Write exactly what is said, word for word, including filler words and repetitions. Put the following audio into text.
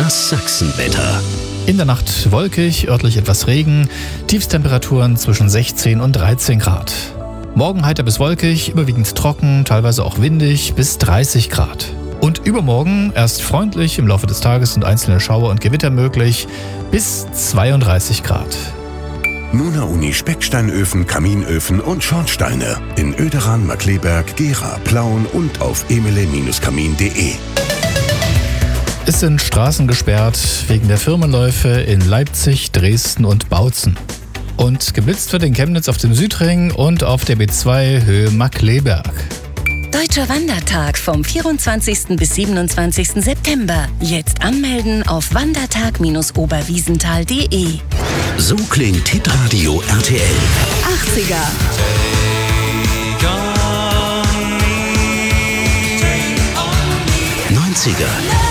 Das Sachsenwetter. In der Nacht wolkig, örtlich etwas Regen, Tiefstemperaturen zwischen sechzehn und dreizehn Grad. Morgen heiter bis wolkig, überwiegend trocken, teilweise auch windig, bis dreißig Grad. Und übermorgen erst freundlich, im Laufe des Tages sind einzelne Schauer und Gewitter möglich, bis zweiunddreißig Grad. Mona Uni Specksteinöfen, Kaminöfen und Schornsteine in Oederan, Markkleeberg, Gera, Plauen und auf emele Kamin punkt de. Es sind Straßen gesperrt wegen der Firmenläufe in Leipzig, Dresden und Bautzen. Und geblitzt wird in Chemnitz auf dem Südring und auf der B zwei Höhe Markkleeberg. Deutscher Wandertag vom vierundzwanzigsten bis siebenundzwanzigsten September. Jetzt anmelden auf wandertag Bindestrich oberwiesenthal punkt de. So klingt Hitradio R T L. achtziger. neunziger.